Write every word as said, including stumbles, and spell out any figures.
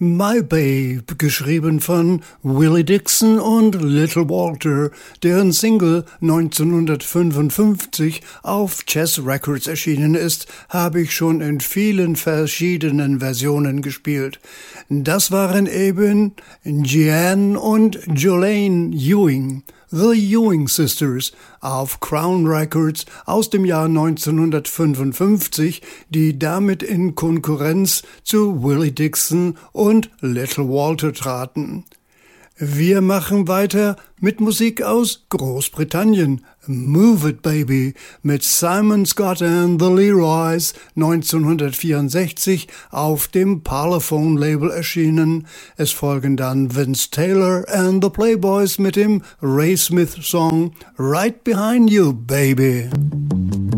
My Babe, geschrieben von Willie Dixon und Little Walter, deren Single neunzehnhundertfünfundfünfzig auf Chess Records erschienen ist, habe ich schon in vielen verschiedenen Versionen gespielt. Das waren eben Jeanne und Jolene Ewing, The Ewing Sisters, auf Crown Records aus dem Jahr neunzehnhundertfünfundfünfzig, die damit in Konkurrenz zu Willie Dixon und Little Walter traten. Wir machen weiter mit Musik aus Großbritannien. Move It Baby mit Simon Scott and the Leroys, neunzehnhundertvierundsechzig auf dem Parlophone-Label erschienen. Es folgen dann Vince Taylor and the Playboys mit dem Ray Smith-Song Right Behind You, Baby.